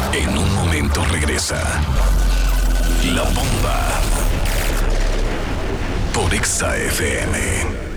En un momento regresa La Bomba por Exa FM.